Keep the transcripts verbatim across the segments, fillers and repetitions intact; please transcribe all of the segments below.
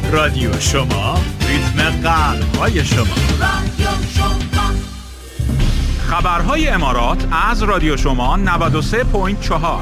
رادیو شما، ریتم قلب‌های شما. رادیو شما. خبرهای امارات از رادیو شما نود و سه و چهار.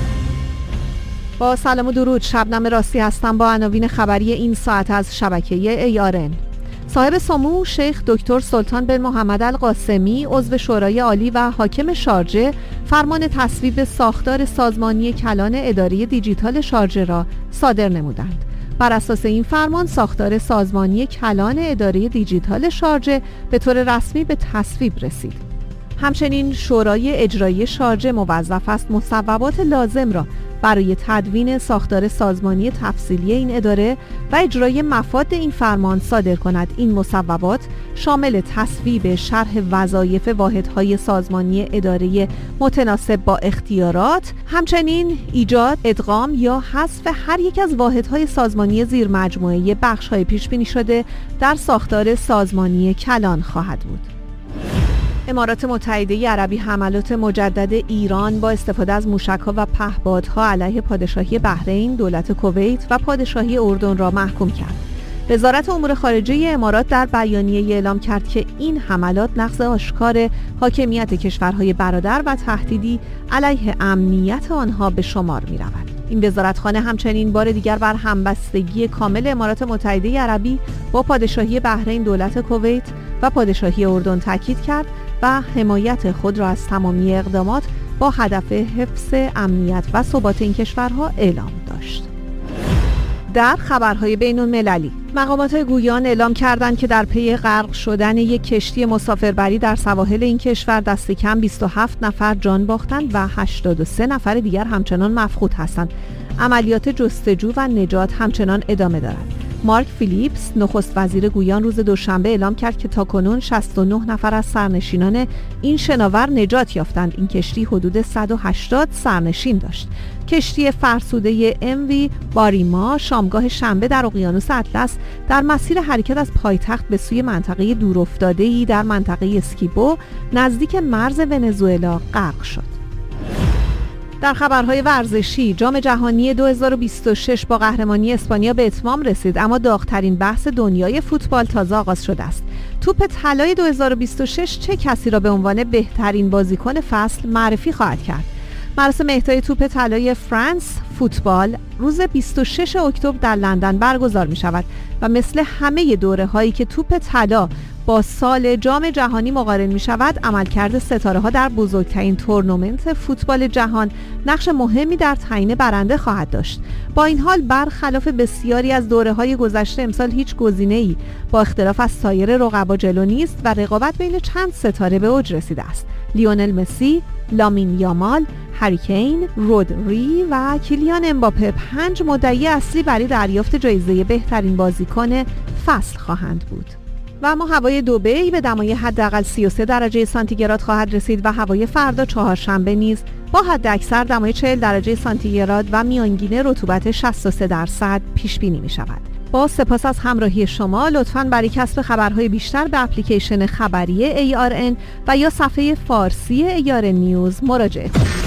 با سلام و درود، شبنم راستی هستم با عناوین خبری این ساعت از شبکه ای آر ان. صاحب سمو شیخ دکتر سلطان بن محمد القاسمی عضو شورای عالی و حاکم شارجه فرمان تصویب ساختار سازمانی کلان اداره دیجیتال شارجه را صادر نمودند. بر اساس این فرمان ساختار سازمانی کلان اداره دیجیتال شارجه به طور رسمی به تصویب رسید. همچنین شورای اجرایی شارجه موظف است مصوبات لازم را برای تدوین ساختار سازمانی تفصیلی این اداره و اجرای مفاد این فرمان صادر کند. این مصوبات شامل تصویب شرح وظایف واحدهای سازمانی اداره متناسب با اختیارات، همچنین ایجاد، ادغام یا حذف هر یک از واحدهای سازمانی زیر مجموعه بخش‌های پیش بینی شده در ساختار سازمانی کلان خواهد بود. امارات متحده عربی حملات مجدد ایران با استفاده از موشک‌ها و پهپادها علیه پادشاهی بحرین، دولت کویت و پادشاهی اردن را محکوم کرد. وزارت امور خارجه امارات در بیانیه اعلام کرد که این حملات نقض آشکار حاکمیت کشورهای برادر و تهدیدی علیه امنیت آنها به شمار می‌رود. این وزارتخانه همچنین بار دیگر بر همبستگی کامل امارات متحده عربی با پادشاهی بحرین، دولت کویت و پادشاهی اردن تاکید کرد و حمایت خود را از تمامی اقدامات با هدف حفظ امنیت و ثبات این کشورها اعلام داشت. در خبرهای بین المللی، مقامات گویان اعلام کردند که در پی غرق شدن یک کشتی مسافربری در سواحل این کشور دست کم بیست و هفت نفر جان باختند و هشتاد و سه نفر دیگر همچنان مفقود هستند. عملیات جستجو و نجات همچنان ادامه دارد. مارک فیلیپس نخست وزیر گویان روز دوشنبه اعلام کرد که تاکنون شصت و نه نفر از سرنشینان این شناور نجات یافتند. این کشتی حدود صد و هشتاد سرنشین داشت. کشتی فرسوده ام وی باریما شامگاه شنبه در اقیانوس اطلس در مسیر حرکت از پایتخت به سوی منطقه دورافتاده‌ای در منطقه اسکیبو نزدیک مرز ونزوئلا غرق شد. در خبرهای ورزشی، جام جهانی دو هزار و بیست و شش با قهرمانی اسپانیا به اتمام رسید، اما داغ‌ترین بحث دنیای فوتبال تازه آغاز شده است. توپ طلای دو هزار و بیست و شش چه کسی را به عنوان بهترین بازیکن فصل معرفی خواهد کرد؟ مراسم اهدای توپ طلای فرانس فوتبال روز بیست و شش اکتبر در لندن برگزار می شود و مثل همه دوره هایی که توپ طلا با سال جام جهانی مقارن می شود، عملکرد ستاره ها در بزرگترین تورنمنت فوتبال جهان نقش مهمی در تعیین برنده خواهد داشت. با این حال برخلاف بسیاری از دوره های گذشته امسال هیچ گزینه‌ای با اختلاف از سایر رقبا جلو نیست و رقابت بین چند ستاره به اوج رسیده است. لیونل مسی، لامین یامال، هری کین، رودری و کیلیان امباپه پنج مدعی اصلی برای دریافت جایزه بهترین بازیکن فصل خواهند بود. و اما هوای دبی به دمای حداقل سی و سه درجه سانتیگراد خواهد رسید و هوای فردا چهارشنبه نیز با حداکثر دمای چهل درجه سانتیگراد و میانگین رطوبت شصت و سه درصد پیش بینی می شود. با سپاس از همراهی شما، لطفاً برای کسب خبرهای بیشتر به اپلیکیشن خبری ای آر ان و یا صفحه فارسی ای آر ان نیوز مراجعه کنید.